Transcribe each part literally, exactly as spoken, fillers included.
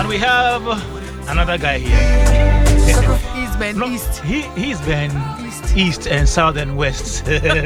we have another guy here. He's been no, east. He he's been east, east and south and west.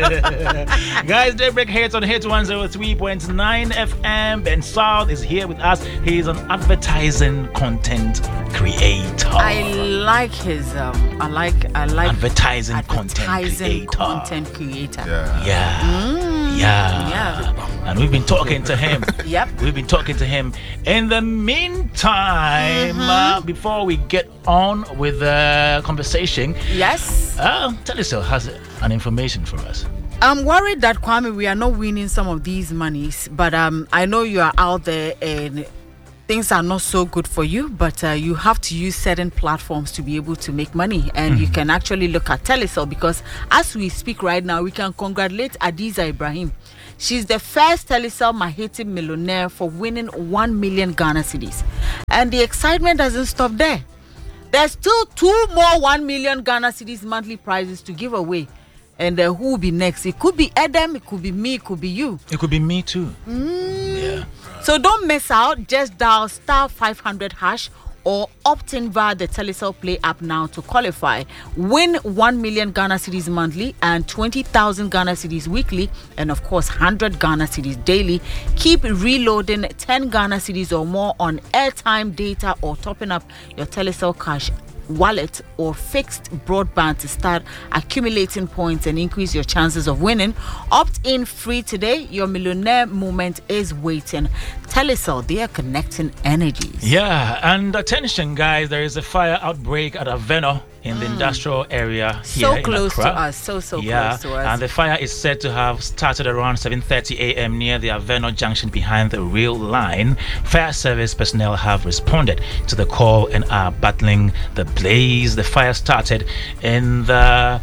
Guys, Daybreak hits on Hit one oh three point nine F M. Ben South is here with us. He's an advertising content creator. I like his um. I like I like advertising, advertising content creator. Content creator. Yeah. Yeah. Mm, yeah. Yeah. And we've been talking to him. Yep. We've been talking to him. In the meantime, mm-hmm. uh, before we get on with the conversation, yes, uh, Telecel has an information for us. I'm worried that Kwame, we are not winning some of these monies, but um, I know you are out there and things are not so good for you, but uh, you have to use certain platforms to be able to make money, and mm. you can actually look at Telecel, because as we speak right now, we can congratulate Adiza Ibrahim. She's the first Telecel Mahiti millionaire for winning one million Ghana cedis, and the excitement doesn't stop there. There's still two more one million Ghana cedis monthly prizes to give away. And uh, who will be next? It could be Adam, it could be me, it could be you. It could be me too. Mm. Yeah. So don't miss out. Just dial star five hundred hash or opt in via the Telecel Play app now to qualify. Win one million Ghana cedis monthly and twenty thousand Ghana cedis weekly, and of course one hundred Ghana cedis daily. Keep reloading ten Ghana cedis or more on airtime, data, or topping up your Telecel cash wallet or fixed broadband to start accumulating points and increase your chances of winning. Opt in free today. Your millionaire moment is waiting. Telecel, they are connecting energies. Yeah, and attention guys, there is a fire outbreak at Aveno in the mm. industrial area here so in close Accra. to us, so so yeah, close to us. And the fire is said to have started around seven thirty a.m. near the Aveno junction behind the rail line. Fire service personnel have responded to the call and are battling the blaze. The fire started in the uh,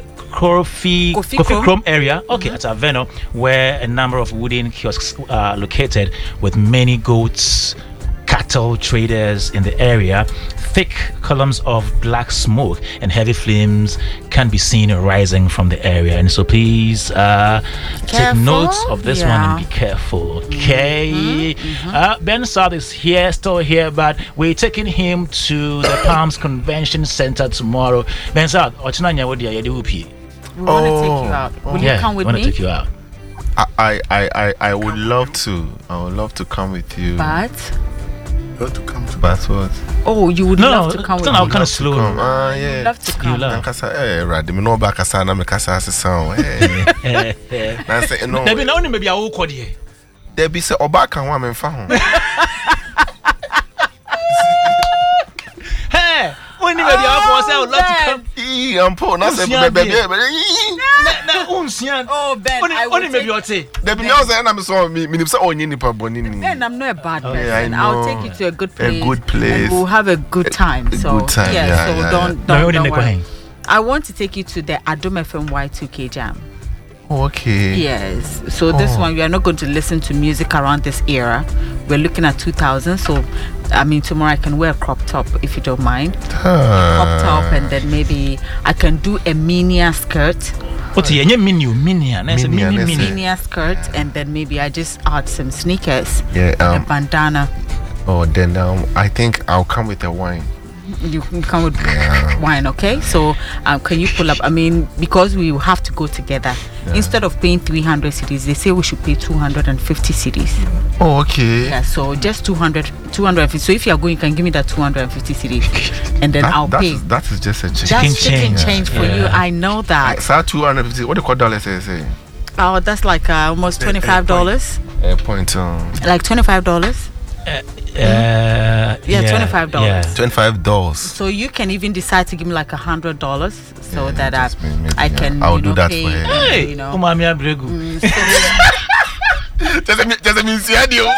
Kofi, Kofi, Kofi Chrome. Chrome area, okay, Mm-hmm. at Aveno, where a number of wooden kiosks are located with many goats, cattle traders in the area. Thick columns of black smoke and heavy flames can be seen rising from the area, and so please uh, take notes of this yeah. one and be careful, okay? Mm-hmm, mm-hmm. Uh, Ben South is here, still here, but we're taking him to the Palms Convention Center tomorrow. Ben South, we want to Oh. take you out. Will yeah, you come with want me? to take you out. I, I, I, I, I would love to. I would love to come with you. But You want to come to But what? oh, you would No, love to come with it's me. not kind of slow. Ah, uh, yeah. Love to come. You love. Nankasa, eh, Radi, me no ba kasa na me kasa ase sound. Eh. Na say no. Maybe now maybe I will call you. There be say oba kan wa me mfa ho. Hey, when you maybe I will say I would love to come. Ee, ampo na say baby baby. Na unsian. Oh, Ben, I will Only maybe take- you say. There be now say na me so me me say onye nipa boni ni. And I'm not a bad person. yeah, I know. I'll take you to a good place. A good place. And we'll have a good time. A so good time, yeah, yeah, so yeah, don't yeah. don't, No, don't you worry. didn't I want to take you to the Adom F M Y two K Jam. Okay. Yes. So this Oh. one we are not going to listen to music around this era. We're looking at two thousand. So I mean tomorrow I can wear a crop top if you don't mind. Crop top, and then maybe I can do a mini skirt. What's your menu? Mini, nice Mini, mini, nice. mini. Mini skirt, and then maybe I just add some sneakers. Yeah, a um, bandana. oh, then um, I think I'll come with a wine. You can come with Yeah. wine, okay? So, um, can you pull up? I mean, because we will have to go together. Yeah. Instead of paying three hundred cedis, they say we should pay two hundred fifty cedis. Oh, okay. Yeah, so just two hundred, two hundred fifty. So if you are going, you can give me that two hundred fifty cedis, and then That, I'll that pay. is, that is just a chicken. Just chicken change. change for Yeah. you. I know that. So two hundred fifty. What do you call dollars? Say, say. Oh, that's like uh, almost Eh, eh, twenty-five dollars. A point. Um, Like twenty-five dollars. Uh, yeah, twenty-five dollars. yeah. Twenty-five dollars. So you can even decide to give me like a hundred dollars, so Yeah, that I, just may- maybe, I yeah. can. I'll you do know, that pay, for him. Hey, you know. Umami Abregu. Mm, so- Just a just a means you.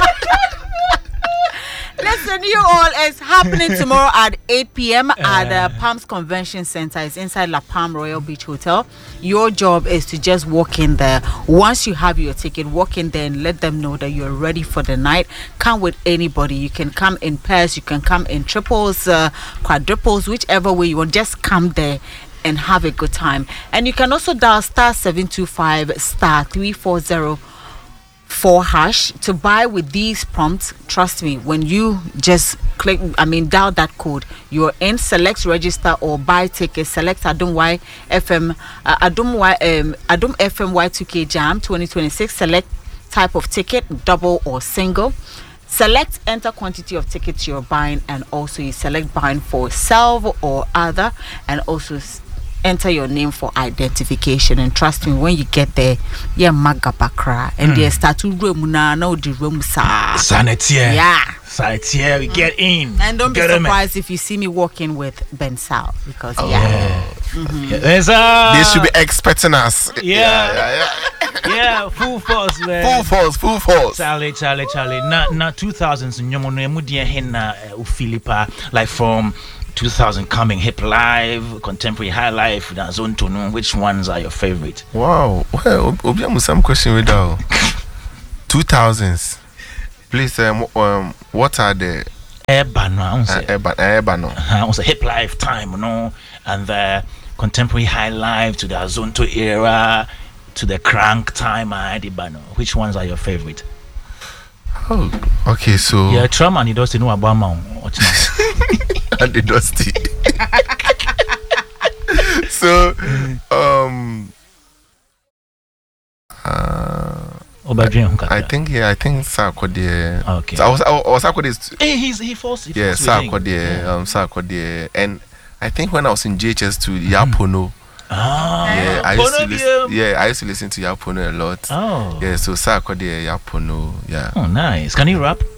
Listen, you all, it's happening tomorrow at eight p.m. at the Palms Convention Center. It's inside La Palm Royal Beach Hotel. Your job is to just walk in there. Once you have your ticket, walk in there and let them know that you're ready for the night. Come with anybody. You can come in pairs, you can come in triples, uh, quadruples, whichever way you want. Just come there and have a good time. And you can also dial star seven two five star three four zero four hash to buy with these prompts. Trust me, when you just click, I mean, dial that code, you're in, select register or buy tickets, select Adum Y F M, uh, Adum Y, um, Adum F M Y two K Jam twenty twenty-six, select type of ticket, double or single. Select enter quantity of tickets you're buying, and also you select buying for self or other, and also s- enter your name for identification. And trust me, when you get there, yeah, magabakra, and they start to room na no the room sa. Sanitier. Yeah. Sanitier, we get in. And don't be Get 'em in. surprised if you see me walking with Ben Sal, because yeah, Yeah, there's a. They should be expecting us. Yeah. yeah, yeah. Yeah, full force, man. Full force, full force. Charlie, Charlie, Charlie. Na na two thousands. Nyomo no emu diye henna ufilipa like from two thousand coming hip live, contemporary high life, na zone to know which ones are your favorite. Wow. Well, Obi amu some question with that. Two thousands. Please, um, um, what are the Ebano, I uh, say. Eba- Ebano? I was a hip life time, you know, and the contemporary high life to the Azonto era, to the crank time, I had Ebano. Which ones are your favorite? Oh, okay. So Yeah, trauma and you don't know about my and the dusty. So, um, uh, I think yeah, I think Sarkodie. Okay. So I was I was Sarkodie. Hey, he's he falls. He Yeah, falls within. Sarkodie. Um, Sarkodie. And I think when I was in J H S too, Yapono. Ah, Yeah, I used to Bono listen. Biam. Yeah, I used to listen to Yapono a lot. Oh. Yeah, so Sarkodie, Yapono. Yeah. Oh, nice. Can you rap?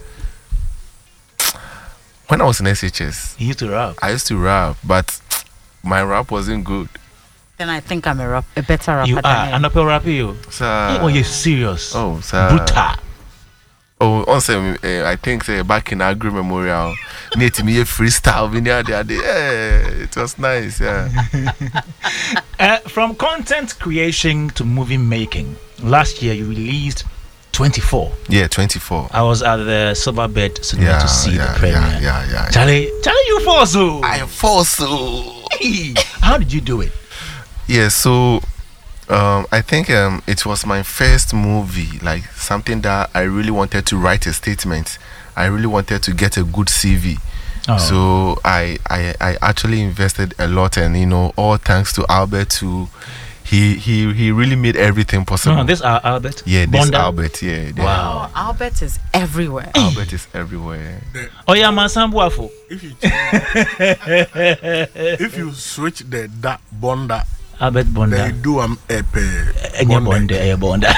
When I was in S H S, He used to rap. I used to rap, but my rap wasn't good. then I think I'm a rap, a better rapper You than are him. an upper rapper, you. So, Oh, you're serious. oh, so Brutal. Oh, also, uh, I think uh, back in Agri Memorial, need to me a freestyle video there. Yeah, it was nice. Yeah. Uh, from content creation to movie making, last year you released twenty-four. Yeah, twenty-four. I was at the Silverbed Cinema Yeah, to see yeah, the premiere. yeah, yeah, yeah. Charlie, Charlie, you force so. I force so. Hey, how did you do it? Yeah, so um, I think um, it was my first movie, like something that I really wanted to write a statement. I really wanted to get a good C V. Oh. So I, I I actually invested a lot, and you know, all thanks to Albert too. He he he really made everything possible. No, this uh, Albert. yeah, this Bonda? Albert, yeah. the- Wow. Oh, Albert is everywhere. Albert is everywhere. Oh yeah, man, Sambuafo. If you change, if you switch the that bonda, Albert then Bonda. you do um a Enye Bonda, eh, Bonda.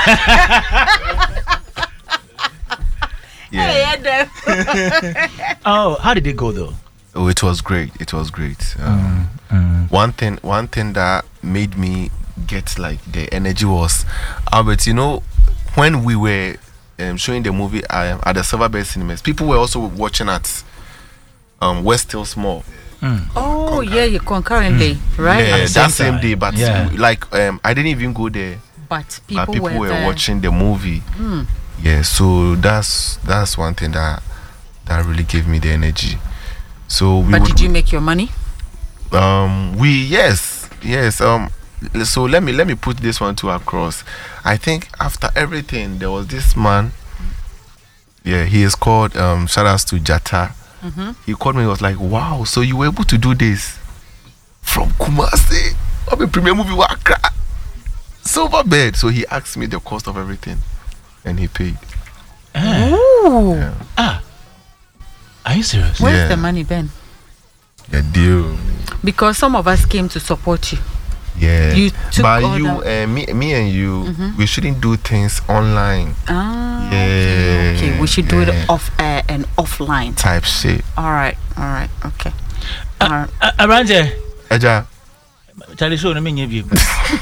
Yeah. Oh, how did it go though? Oh, it was great. It was great. Um, One thing, one thing that made me get like the energy was, Albert. You know, when we were um, showing the movie um, at the Silverbed Cinemas, people were also watching at um, West Hills Mall. Oh, yeah, you concurrently, right? Yeah, At the same that same time. day. But Yeah. like, um, I didn't even go there. But people, But people were, were there. watching the movie. Yeah, so that's that's one thing that that really gave me the energy. So we But would, did you make your money? um we yes yes um so let me let me put this one too across. I think after everything there was this man. Yeah, he is called um shout outs to Jata. He called me. He was like, wow, so you were able to do this from Kumasi of a premiere movie Waka Silverbed. So he asked me the cost of everything and he paid. Ooh. Yeah. Ah, are you serious? Where's Yeah. the money, Ben? Yeah, deal. Because some of us came to support you. Yeah. You took but all you that- uh, me me and you we shouldn't do things online Ah. Yeah, Okay, we should do yeah. it off air and offline. type shit. All right, all right, okay. All right. Uh, Aranje, Eja, Charlie, show me your view.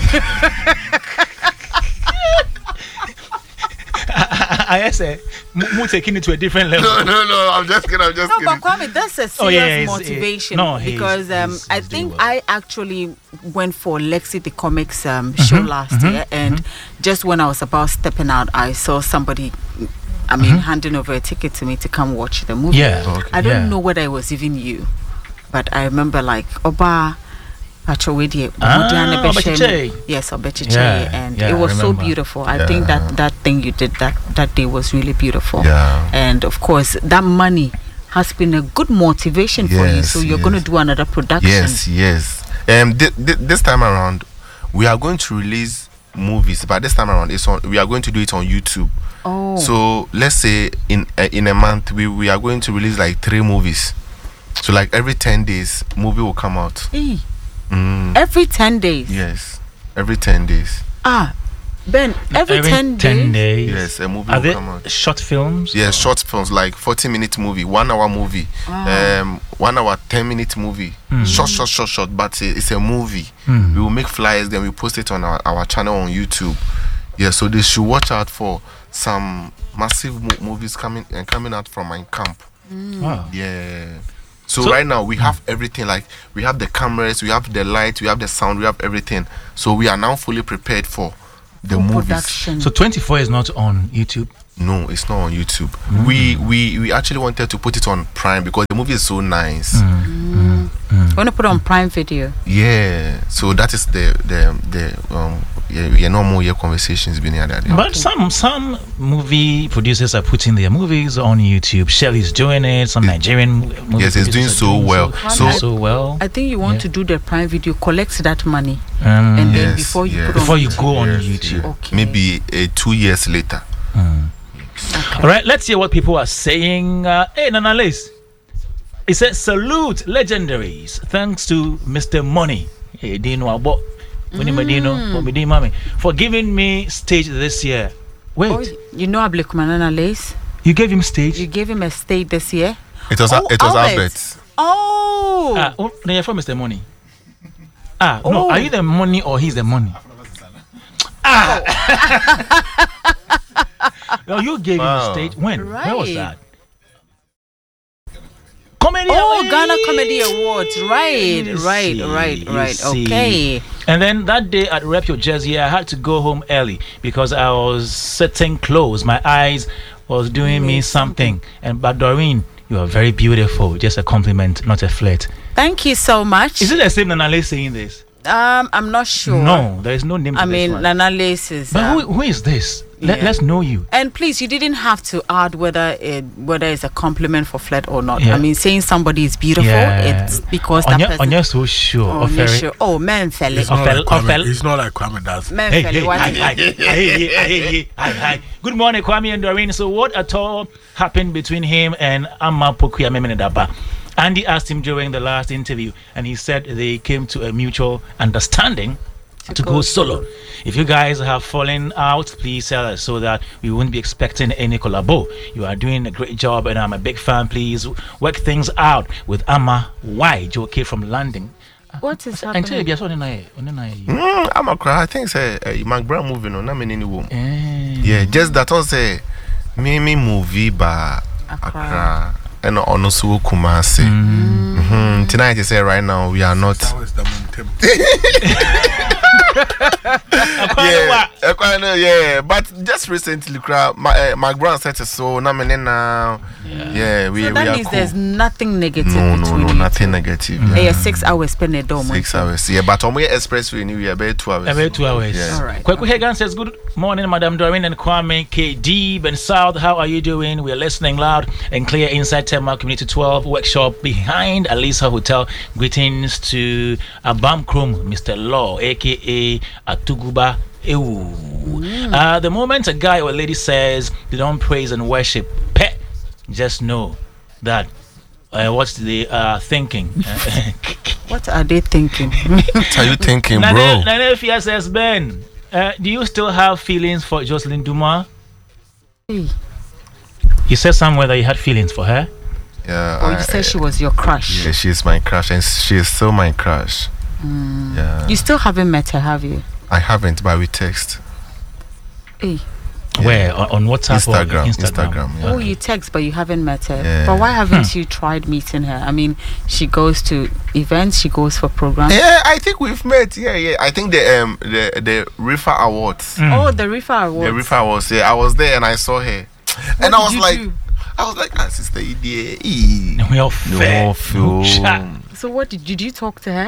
I say, mu taking it to a different level. no no no, I'm just kidding, I'm just No, kidding. but Kwame, that's a serious Oh, yeah, he's- motivation. no, he's- because um, he's- I he's doing think well. I actually went for Lexi the Comics um, show last year, and just when I was about stepping out, I saw somebody, I mean, handing over a ticket to me to come watch the movie. Yeah. Okay. I don't Yeah. know whether it was even you, but I remember like Oba. Achowedie, Ah, Mudiane Beshem. Obechiche. Yes, Obechiche, Yeah, and yeah, it was I so remember. beautiful. I Yeah. think that that thing you did that that day was really beautiful. Yeah. And of course, that money has been a good motivation for you. Yes, So you're yes. going to do another production. Yes, yes. Um, thi- thi- this time around, we are going to release movies, but this time around, it's on. We are going to do it on YouTube. Oh. So let's say in uh, in a month, we we are going to release like three movies. So like every ten days, movie will come out. Eh, Mm, every ten days. yes, every ten days. Ah, Ben, every, ten, days. days. Yes, a movie Are will they come out. short films? Yeah, short films like forty minute movie, one hour movie, Ah. um, one hour ten minute movie, short, short, short, short. But it- it's a movie. Hmm. We will make flyers, then we post it on our, our channel on YouTube. Yeah, so they should watch out for some massive mo- movies coming and coming out from my camp. Wow. Yeah. So, So- right now we have everything. Like we have the cameras, we have the light, we have the sound, we have everything. So we are now fully prepared for the For movies. production. So twenty-four is not on YouTube. No, it's not on YouTube. We we we actually wanted to put it on Prime because the movie is so nice. You want to put it on Prime Video. Yeah. So that is the the the um yeah, yeah normal year conversations being had. Yeah. But some some movie producers are putting their movies on YouTube. Shelley's doing it. Some Nigerian movie Yes, it's doing producers are so well. So, So- so well. I think you want Yeah. to do the Prime Video, collect that money, Um, and then Yes, before you yes. put on before you YouTube. go on Yes, YouTube. yeah. Okay. Maybe uh, two years later. All right, let's hear what people are saying. Uh, hey, Nana Lace. It says, salute legendaries. Thanks to Mister Money. Hey, Dino Abo. Dino, for giving me stage this year. Wait, Oh, you know Ablekumanana Lace? you gave him stage? You gave him a state this year. It was Oh, it was Albert. Albert. Oh, Ah, oh, no, you're from Mister Money. Ah, no, Oh. are you the money or he's the money? Ah! No, you gave Wow. him stage. When? Where was Right. that? Comedy oh, Awards. Ghana Comedy Awards. Right, You right, see, right, you right. see. Okay. And then that day at Rep Your Jersey, I had to go home early because I was sitting close. My eyes was doing me something. And but Doreen, you are very beautiful. Just a compliment, not a flirt. Thank you so much. Is it the same Nana Lace saying this? Um, I'm not sure. No, there is no name to I this mean, one. Nana Lace is. But um, who, who is this? Let, yeah. Let's know you. And please, you didn't have to add whether it whether it's a compliment for flirt or not. Yeah. I mean, saying somebody is beautiful, Yeah. it's because On that your, person. on your so sure. Oh, of yeah, very- sure. Oh, man, fella. It's not, Ofel- like Kwame, Ofel- it's not like Kwame does. Man, Hey, fella, hey, what hi, is hi, it? hi, hey, hey, hey, hi, hi. Good morning, Kwame and Doreen. So, what at all happened between him and Amma Pokuya Memenedaba? Andy asked him during the last interview, and he said they came to a mutual understanding to, go, go solo. solo. If you guys have fallen out, please tell us so that we won't be expecting any collabo. You are doing a great job, and I'm a big fan. Please work things out with Amma Y, Joe K from London. What is And tell you, happening? guess what? Mm. Mm, I'm a cry. I think say uh, Mark Brown moving on. I'm in any womb. Eh. Yeah, just that one say me me movie ba Accra. Accra and also Kumasi. Mm-hmm. Tonight you say right now we are not. That was the mountain. Yeah, uh, quite, uh, yeah, but just recently, cra- Ma- uh, Mark Brown said so. Now, now, yeah, we So we that are means cool. there's nothing negative No, no, between no, you. nothing negative. Yeah, Yeah. six hours spend a dome. Six hours. Yeah, but on my expressway, we are about two hours. About two hours. Yeah. All right. Kweku Hagan says, good morning, Madam Doreen and Kwame K. D. Ben South. How are you doing? We are listening loud and clear inside Tema Community twelve workshop behind Alisa Hotel. Greetings to Abam Krum, Mister Law, aka Atuguba. Ew. Uh, the moment a guy or a lady says they don't praise and worship, pet, just know that uh, what's the uh, thinking. What are they thinking? What are you thinking, bro? Nane Nane Fia says, Ben, uh, do you still have feelings for Jocelyn Duma? Hey. You said somewhere that you had feelings for her. Yeah, Or you I- said she was your crush. yeah, she's my crush, and she is still my crush. Yeah, You still haven't met her, have you? I haven't, but we text. Hey. Where? On, on WhatsApp or Instagram, Instagram? Instagram. Yeah. Oh, you text, but you haven't met her. Yeah. But why haven't Hmm. you tried meeting her? I mean, she goes to events, she goes for programs. Yeah, I think we've met. Yeah, yeah. I think the um the the Rifa Awards. Mm. Oh, the Rifa Awards. The Rifa Awards. Yeah, I was there and I saw her, and I did was you like, do? I was like, ah, sister, Idie. We all fair. No, feel. Chat. So what did, did you talk to her?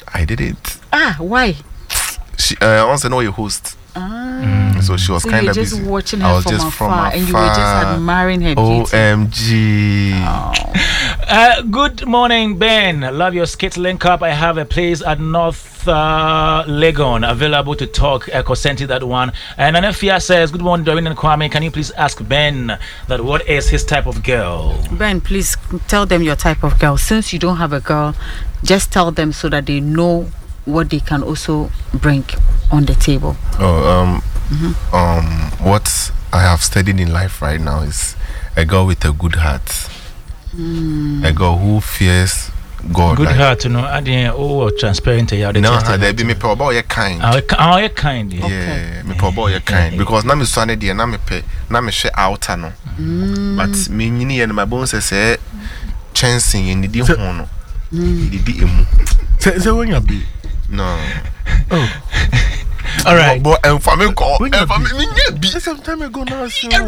I didn't. Ah, why? She uh, wants to know a host. Ah. So she was So kind you're of just busy. watching her I was from just afar, from afar. and you were just admiring her O beauty. M G. Uh, good morning, Ben. I love your skit link up. I have a place at North uh, Legon available to talk. Echo sent you that one. And Anafia says, good morning, Doreen and Kwame. Can you please ask Ben that what is his type of girl? Ben, please tell them your type of girl. Since you don't have a girl, just tell them so that they know what they can also bring on the table. Oh, um, mm-hmm. um, what I have studied in life right now is a girl with a good heart, mm. a girl who fears God. Good like, heart, you know. I didn't. Oh, transparent. Yeah, no, there be me probably you're kind. Oh, oh, you're kind. Yeah, okay. me probably you're kind because now me sonne there, now me pay, now me share outer no. But me ni and my bones say chancing in the di hono, the di emu. Say say when you be. No. Oh. All right. But and for me call and for me me be some time ago now so no,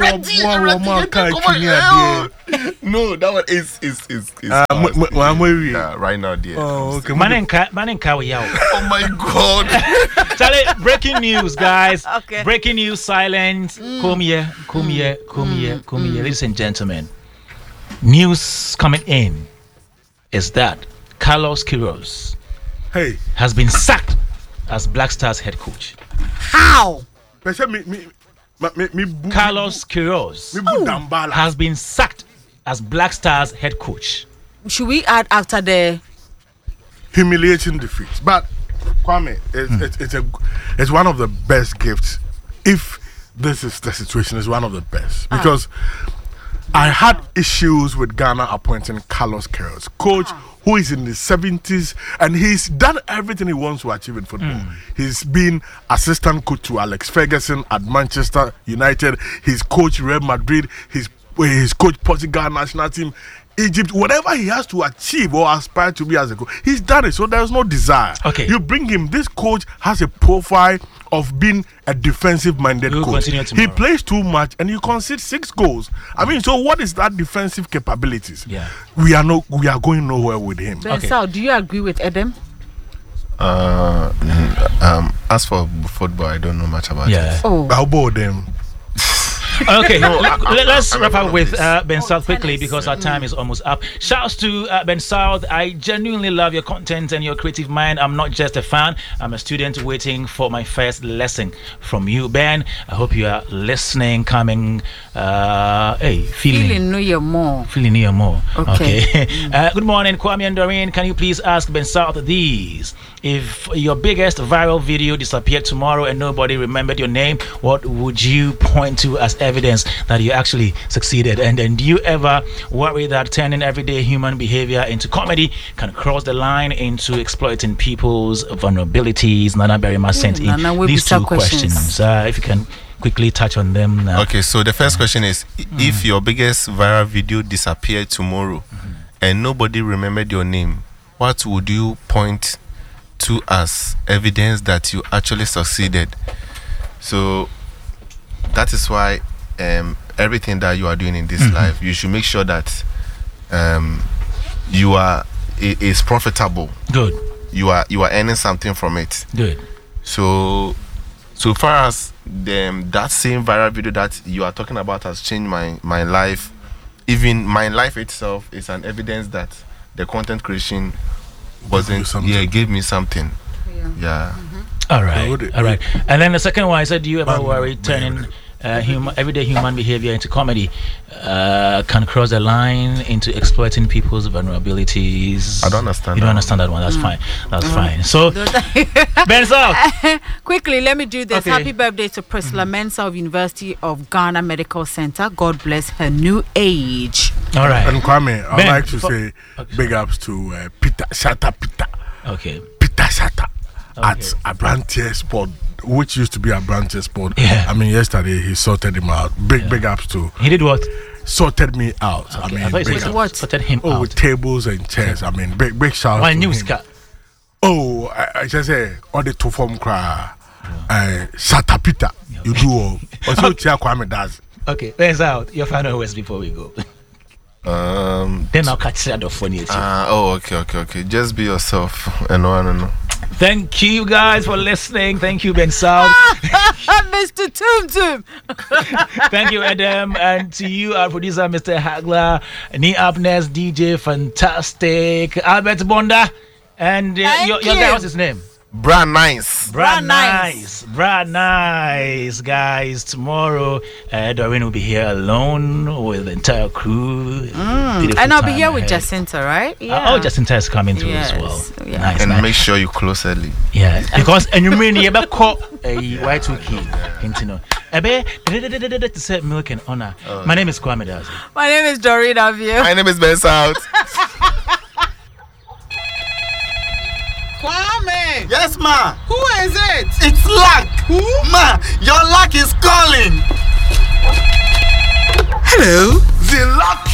that one is is is is uh, I'm worried. Yeah, right now dear. Oh, okay. Manenka Manenka we out. Oh my god. Charlie, breaking news, guys. Okay. Breaking news, silence. Mm. Come here, come here, come mm. here, come mm. here. Ladies and gentlemen. News coming in is that Carlos Queiroz hey has been sacked as Black Stars head coach. How? Me, me, me, me, Carlos Queiroz oh. has been sacked as Black Stars head coach. Should we add after the humiliating defeat? But Kwame, it's, mm. it's, it's a it's one of the best gifts. If this is the situation, it's one of the best because ah. I had issues with Ghana appointing Carlos Queiroz, coach ah. who is in his seventies, and he's done everything he wants to achieve in football. Mm. He's been assistant coach to Alex Ferguson at Manchester United. He's coached Real Madrid. He's, he's coached Portugal national team, Egypt. Whatever he has to achieve or aspire to be as a coach, he's done it. So there's no desire. Okay. You bring him. This coach has a profile of being a defensive-minded we'll coach. He plays too much, and you concede six goals. I mean, so what is that defensive capabilities? Yeah, we are no, we are going nowhere with him. Ben okay. Sal, do you agree with Edem? Uh, um, as for football, I don't know much about yeah. it. Oh, how about them? Okay, no, let, I, let's I, I wrap up with uh, Ben oh, South quickly tennis. because our time mm. is almost up. Shouts to uh, Ben South. I genuinely love your content and your creative mind. I'm not just a fan, I'm a student waiting for my first lesson from you, Ben. I hope you are listening, coming, uh, hey, feeling. Feeling know you more. Feeling you more. Okay. okay. uh, good morning, Kwame and Doreen. Can you please ask Ben South these? If your biggest viral video disappeared tomorrow and nobody remembered your name, what would you point to as evidence that you actually succeeded? And then do you ever worry that turning everyday human behavior into comedy can cross the line into exploiting people's vulnerabilities? Nana Berima sent in Nana, these two questions. questions. Uh, if you can quickly touch on them now. Okay, so the first question is mm-hmm. if your biggest viral video disappeared tomorrow mm-hmm. and nobody remembered your name, what would you point to as evidence that you actually succeeded? So that is why um, everything that you are doing in this mm-hmm. life, you should make sure that um, you are it is profitable. Good. You are you are earning something from it. Good. So so far as the, that same viral video that you are talking about has changed my my life, even my life itself is an evidence that the content creation wasn't yeah it gave me something. Yeah. yeah. Mm-hmm. All right. All right. And then the second one, I said, do you ever worry turning uh, human, everyday human behavior into comedy uh, can cross the line into exploiting people's vulnerabilities? I don't understand. You don't that understand that one. That's mm. fine. That's mm. fine. So, Ben South. Quickly, let me do this. Okay. Happy birthday to Priscilla mm-hmm. Mensah of University of Ghana Medical Center. God bless her new age. All right. And Kwame, I'd Ben, like to say okay. big ups to uh, Peter Shatta Peter. Okay. Peter Shatta okay. at Abrantier Sport, which used to be Abrantier Sport. Yeah. I mean, yesterday he sorted him out. Big, yeah. big ups to. He did what? Sorted me out. Okay. I mean, I thought big he what? sorted him oh, out. with tables and chairs. I mean, big, big shout out to news him. cat. Oh, I, I just say all the two form cry. Uh, Shatta Peter, yeah. you do all. Also, Tia Kwame does. Okay, Ben South. Your final words before we go. Um. Then I'll catch the other funny. Uh, oh, okay, okay, okay. Just be yourself, and no, no, no. Thank you guys for listening. Thank you, Ben South. Mister Tum Tum. Thank you, Adam. And to you, our producer, Mister Hagler. Ni Abnes, D J Fantastic. Albert Bonda. And uh, your, your guy, what's his name? Brand nice. Brand nice. Brand nice, guys. Tomorrow, uh, Doreen will be here alone with the entire crew. Mm. And I'll be here with Jacinta, right? Yeah. Uh, oh, Jacinta is coming through yes. as well. Yeah. Nice, and nice. make sure you close early. Yeah, because and you mean you ever call a Y two K, you know. Ebe, to say milk and honor. My name is Kwame Dazi. My name is Doreen Avio. My name is Ben South. Kwame! Yes, ma. Who is it? It's luck. Who? Ma, your luck is calling. Hello? The lucky.